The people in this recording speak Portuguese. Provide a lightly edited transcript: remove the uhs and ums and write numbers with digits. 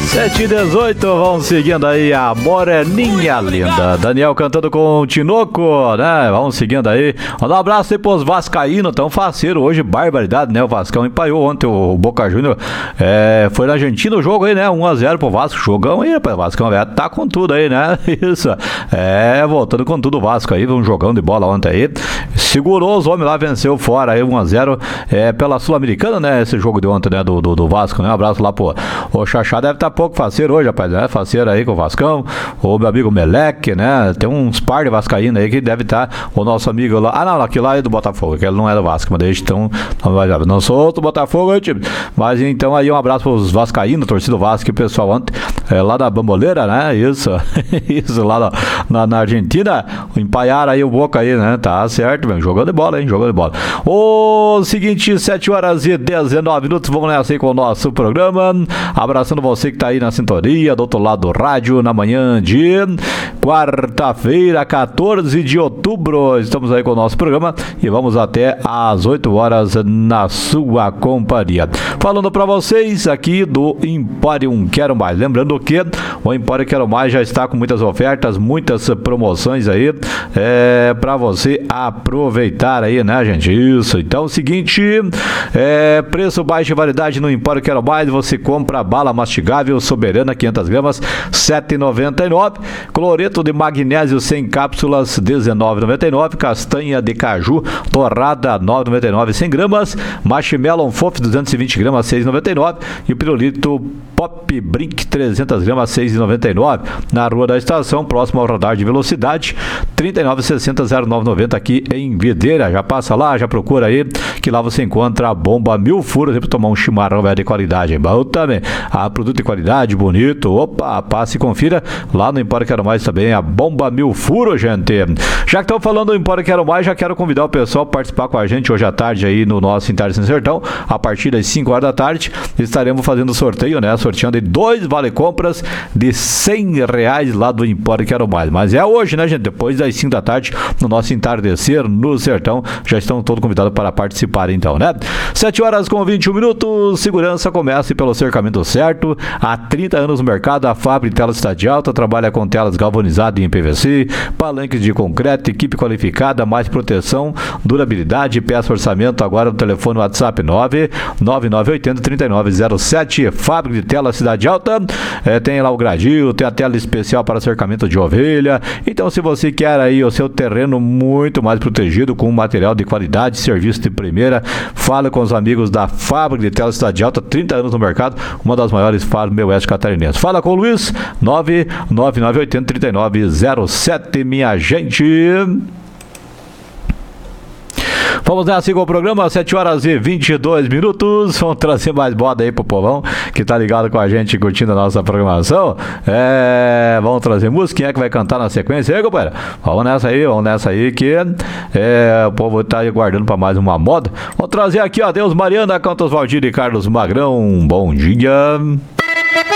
7h18, vamos seguindo aí a Moreninha Linda. Daniel cantando com o Tinoco, né? Vamos seguindo aí. Manda um abraço aí pros vascaínos, tão faceiro hoje, barbaridade, né? O Vascão empaiou ontem o Boca Júnior. Foi na Argentina o jogo aí, né? 1-0 pro Vasco. Jogão aí, rapaz. O Vascão tá com tudo aí, né? Isso. Voltando com tudo o Vasco aí, um jogão de bola ontem aí. Segurou os homens lá, venceu fora aí 1-0 pela Sul-Americana, né? Esse jogo de ontem, né? Do Vasco, né? Um abraço lá pro o Xaxá, deve estar pouco faceiro hoje, rapaz, né? Faceiro aí com o Vascão, o meu amigo Meleque, né? Tem uns par de vascaínos aí que deve estar o nosso amigo lá. Ah, não, aquele lá é do Botafogo, que ele não é do Vasco, mas deixa, então, não sou do Botafogo aí, time. Mas então aí um abraço pros vascaínos, torcida do Vasco, o pessoal ontem, lá da Bamboleira, né? Isso, isso, lá na Argentina, empaiaram aí o Boca aí, né? Tá certo, meu, jogando de bola, hein? Jogando de bola. O seguinte, 7h19, vamos nessa aí com o nosso programa. Abraçando você que tá aí na sintonia, do outro lado do rádio, na manhã de quarta-feira, 14 de outubro. Estamos aí com o nosso programa e vamos até às 8 horas na sua companhia. Falando para vocês aqui do Empório Quero Mais. Lembrando que o Empório Quero Mais já está com muitas ofertas, muitas promoções aí, para você aproveitar aí, né, gente? Isso. Então é o seguinte, preço baixo e variedade no Empório Quero Mais. Você compra bala mastigável Soberana 500 gramas, R$ 7,99. Cloreto de magnésio 100 cápsulas, R$ 19,99. Castanha de caju torrada, R$ 9,99 100 gramas. Marshmallow Fofo 220 gramas, R$ 6,99. E o pirulito Pop Brink 300 gramas, R$ 6,99. Na Rua da Estação, próximo ao radar de velocidade, 3960-0990 aqui em Videira. Já passa lá, já procura aí, que lá você encontra a bomba 1000 furos para tomar um chimarrão de qualidade. Bom também, produto de qualidade, bonito. Opa, passe e confira lá no Empório Quero Mais também, a bomba 1000 furos, gente. Já que estamos falando do Empório Quero Mais, já quero convidar o pessoal a participar com a gente hoje à tarde aí no nosso Entarde no Sertão. A partir das 5 horas da tarde estaremos fazendo sorteio, né? Sorteando 2 vale-compras de R$100 lá do Empório Quero Mais. Mas é hoje, né, gente? Depois das 5 da tarde, no nosso Entardecer no Sertão, já estão todos convidados para participar então, né? 7h21, segurança começa pelo cercamento certo. Há 30 anos no mercado, a Fábrica de Telas Cidade Alta trabalha com telas galvanizadas em PVC, palanques de concreto, equipe qualificada, mais proteção, durabilidade. Peça orçamento agora no telefone WhatsApp 99980-3907. Fábrica de Telas Cidade Alta, tem lá o gradil, tem a tela especial para cercamento de ovelha. Então, se você quer aí o seu terreno muito mais protegido com material de qualidade, serviço de primeira, fala com os amigos da Fábrica de Telas Cidade Alta, 30 anos no mercado, uma das maiores fábricas do meio oeste catarinense. Fala com o Luiz, 99980-3907, minha gente. Vamos nessa com o programa, 7h22. Vamos trazer mais moda aí pro povão que tá ligado com a gente, curtindo a nossa programação. Vamos trazer música. Quem é que vai cantar na sequência aí, companheiro? Vamos nessa aí que o povo tá aí aguardando pra mais uma moda. Vamos trazer aqui, ó, Deus Mariana, canta Oswaldinho e Carlos Magrão. Bom dia.